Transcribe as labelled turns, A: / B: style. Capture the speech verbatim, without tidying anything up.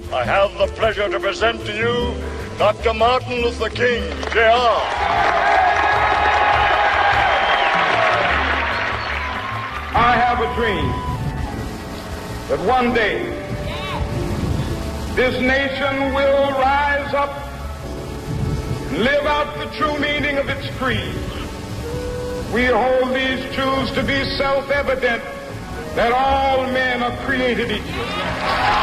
A: I have the pleasure to present to you Doctor Martin Luther King, J R
B: I have a dream that one day this nation will rise up and live out the true meaning of its creed. We hold these truths to be self-evident, that all men are created equal.